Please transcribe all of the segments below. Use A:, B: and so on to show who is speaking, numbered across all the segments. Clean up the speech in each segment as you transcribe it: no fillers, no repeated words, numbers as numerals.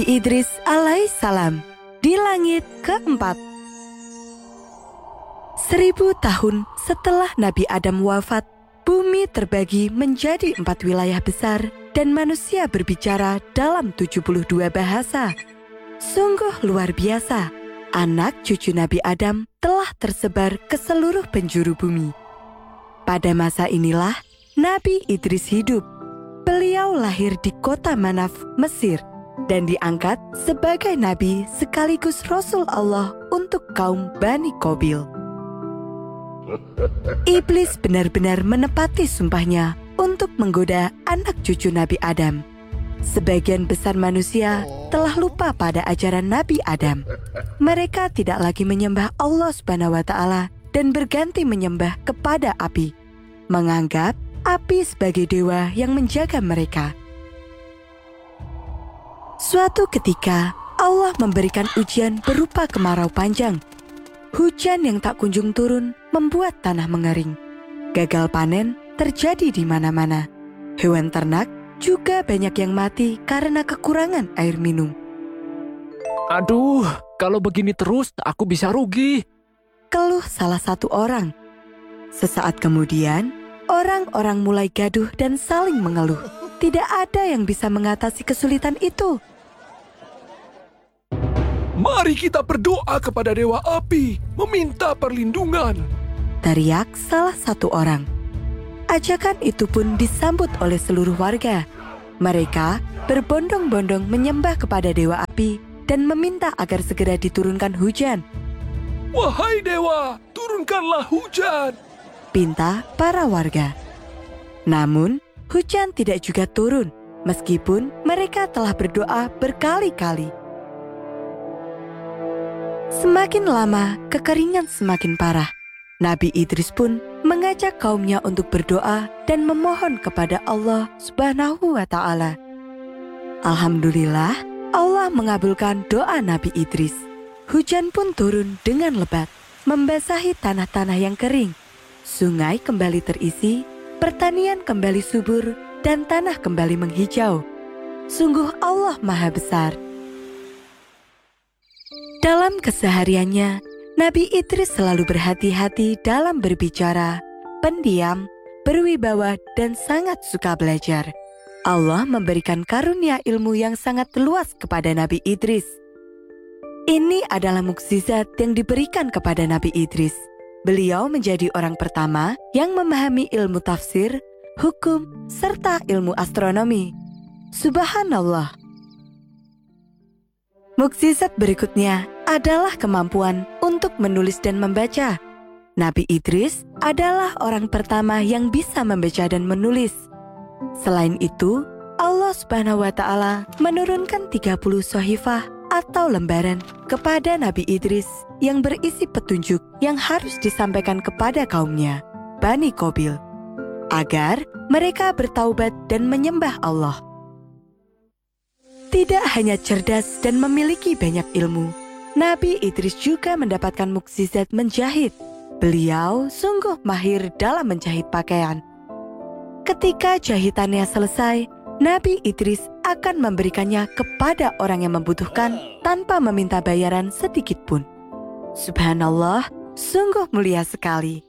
A: Idris alaihissalam di langit keempat. 1000 tahun setelah Nabi Adam wafat, bumi terbagi menjadi 4 wilayah besar dan manusia berbicara dalam 72 bahasa. Sungguh luar biasa, anak cucu Nabi Adam telah tersebar ke seluruh penjuru bumi. Pada masa inilah Nabi Idris hidup. Beliau lahir di kota Manaf, Mesir, dan diangkat sebagai nabi sekaligus Rasul Allah untuk kaum Bani Qabil. Iblis benar-benar menepati sumpahnya untuk menggoda anak cucu Nabi Adam. Sebagian besar manusia telah lupa pada ajaran Nabi Adam. Mereka tidak lagi menyembah Allah Subhanahu wa Ta'ala dan berganti menyembah kepada api, menganggap api sebagai dewa yang menjaga mereka. Suatu ketika, Allah memberikan ujian berupa kemarau panjang. Hujan yang tak kunjung turun membuat tanah mengering. Gagal panen terjadi di mana-mana. Hewan ternak juga banyak yang mati karena kekurangan air minum.
B: Aduh, kalau begini terus aku bisa rugi.
A: Keluh salah satu orang. Sesaat kemudian, orang-orang mulai gaduh dan saling mengeluh. Tidak ada yang bisa mengatasi kesulitan itu.
C: Mari kita berdoa kepada Dewa Api, meminta perlindungan,
A: teriak salah satu orang. Ajakan itu pun disambut oleh seluruh warga. Mereka berbondong-bondong menyembah kepada Dewa Api dan meminta agar segera diturunkan hujan.
C: Wahai Dewa, turunkanlah hujan,
A: pinta para warga. Namun, hujan tidak juga turun, meskipun mereka telah berdoa berkali-kali. Semakin lama, kekeringan semakin parah. Nabi Idris pun mengajak kaumnya untuk berdoa dan memohon kepada Allah Subhanahu wa Ta'ala. Alhamdulillah, Allah mengabulkan doa Nabi Idris. Hujan pun turun dengan lebat, membasahi tanah-tanah yang kering. Sungai kembali terisi, pertanian kembali subur, dan tanah kembali menghijau. Sungguh Allah Maha Besar. Dalam kesehariannya, Nabi Idris selalu berhati-hati dalam berbicara, pendiam, berwibawa, dan sangat suka belajar. Allah memberikan karunia ilmu yang sangat luas kepada Nabi Idris. Ini adalah mukjizat yang diberikan kepada Nabi Idris. Beliau menjadi orang pertama yang memahami ilmu tafsir, hukum, serta ilmu astronomi. Subhanallah. Mukjizat berikutnya adalah kemampuan untuk menulis dan membaca. Nabi Idris adalah orang pertama yang bisa membaca dan menulis. Selain itu, Allah Subhanahu wa Ta'ala menurunkan 30 sohifah atau lembaran kepada Nabi Idris yang berisi petunjuk yang harus disampaikan kepada kaumnya, Bani Qabil, agar mereka bertaubat dan menyembah Allah. Tidak hanya cerdas dan memiliki banyak ilmu, Nabi Idris juga mendapatkan mukjizat menjahit. Beliau sungguh mahir dalam menjahit pakaian. Ketika jahitannya selesai, Nabi Idris akan memberikannya kepada orang yang membutuhkan tanpa meminta bayaran sedikit pun. Subhanallah, sungguh mulia sekali.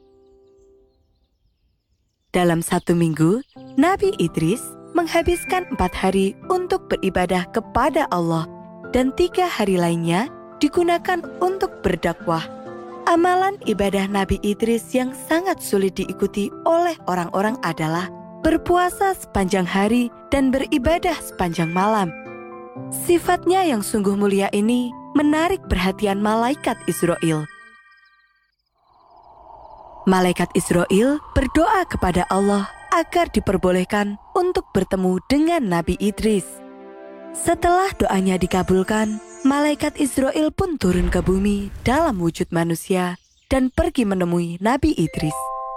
A: Dalam 1 minggu, Nabi Idris menghabiskan 4 hari untuk beribadah kepada Allah dan 3 hari lainnya digunakan untuk berdakwah. Amalan ibadah Nabi Idris yang sangat sulit diikuti oleh orang-orang adalah berpuasa sepanjang hari dan beribadah sepanjang malam. Sifatnya yang sungguh mulia ini menarik perhatian malaikat Israel. Malaikat Israel berdoa kepada Allah agar diperbolehkan untuk bertemu dengan Nabi Idris. Setelah doanya dikabulkan, malaikat Israel pun turun ke bumi dalam wujud manusia dan pergi menemui Nabi Idris.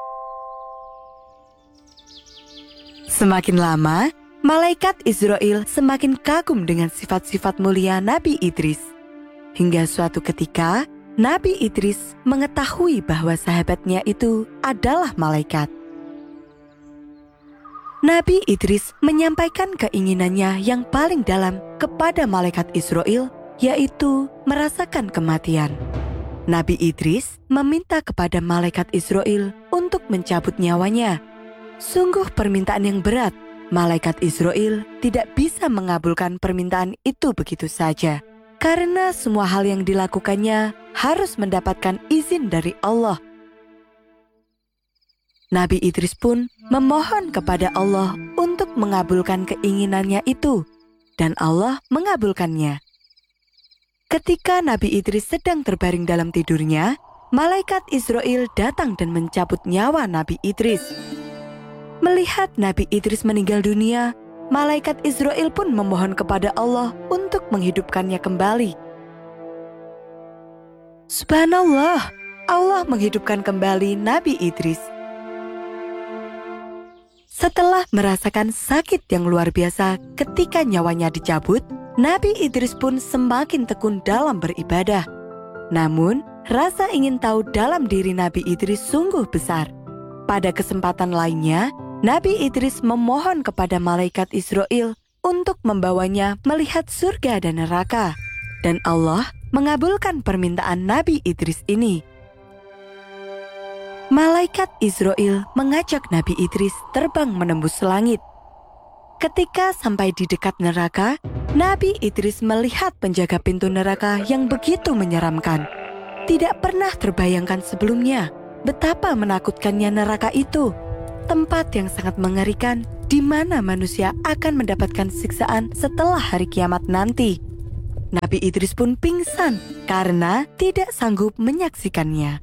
A: Semakin lama, malaikat Israel semakin kagum dengan sifat-sifat mulia Nabi Idris. Hingga suatu ketika, Nabi Idris mengetahui bahwa sahabatnya itu adalah malaikat. Nabi Idris menyampaikan keinginannya yang paling dalam kepada malaikat Israel, yaitu merasakan kematian. Nabi Idris meminta kepada malaikat Israel untuk mencabut nyawanya. Sungguh permintaan yang berat. Malaikat Israel tidak bisa mengabulkan permintaan itu begitu saja, karena semua hal yang dilakukannya harus mendapatkan izin dari Allah. Nabi Idris pun memohon kepada Allah untuk mengabulkan keinginannya itu, dan Allah mengabulkannya. Ketika Nabi Idris sedang terbaring dalam tidurnya, malaikat Israel datang dan mencabut nyawa Nabi Idris. Melihat Nabi Idris meninggal dunia, malaikat Israel pun memohon kepada Allah untuk menghidupkannya kembali. Subhanallah, Allah menghidupkan kembali Nabi Idris. Setelah merasakan sakit yang luar biasa ketika nyawanya dicabut, Nabi Idris pun semakin tekun dalam beribadah. Namun, rasa ingin tahu dalam diri Nabi Idris sungguh besar. Pada kesempatan lainnya, Nabi Idris memohon kepada malaikat Israel untuk membawanya melihat surga dan neraka. Dan Allah mengabulkan permintaan Nabi Idris ini. Malaikat Israel mengajak Nabi Idris terbang menembus langit. Ketika sampai di dekat neraka, Nabi Idris melihat penjaga pintu neraka yang begitu menyeramkan. Tidak pernah terbayangkan sebelumnya betapa menakutkannya neraka itu. Tempat yang sangat mengerikan di mana manusia akan mendapatkan siksaan setelah hari kiamat nanti. Nabi Idris pun pingsan karena tidak sanggup menyaksikannya.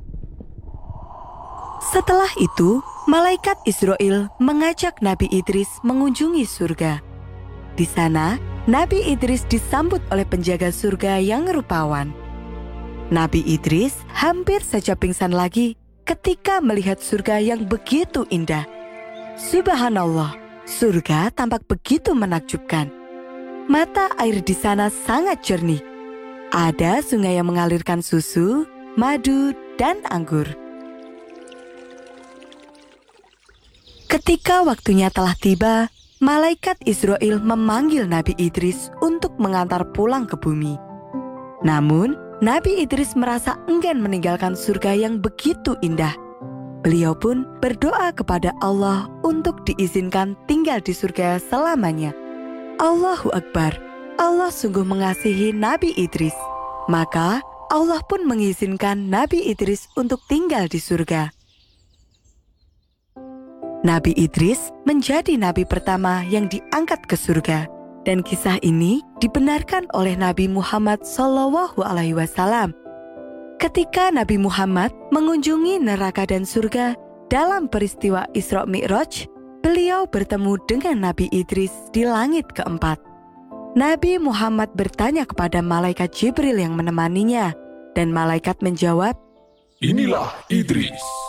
A: Setelah itu, malaikat Israel mengajak Nabi Idris mengunjungi surga. Di sana, Nabi Idris disambut oleh penjaga surga yang rupawan. Nabi Idris hampir saja pingsan lagi ketika melihat surga yang begitu indah. Subhanallah, surga tampak begitu menakjubkan. Mata air di sana sangat jernih. Ada sungai yang mengalirkan susu, madu, dan anggur. Ketika waktunya telah tiba, malaikat Israel memanggil Nabi Idris untuk mengantar pulang ke bumi. Namun, Nabi Idris merasa enggan meninggalkan surga yang begitu indah. Beliau pun berdoa kepada Allah untuk diizinkan tinggal di surga selamanya. Allahu Akbar, Allah sungguh mengasihi Nabi Idris. Maka Allah pun mengizinkan Nabi Idris untuk tinggal di surga. Nabi Idris menjadi nabi pertama yang diangkat ke surga. Dan kisah ini dibenarkan oleh Nabi Muhammad SAW. Ketika Nabi Muhammad mengunjungi neraka dan surga dalam peristiwa Isra Mi'raj, beliau bertemu dengan Nabi Idris di langit keempat. Nabi Muhammad bertanya kepada malaikat Jibril yang menemaninya, dan malaikat menjawab,
C: "Inilah Idris."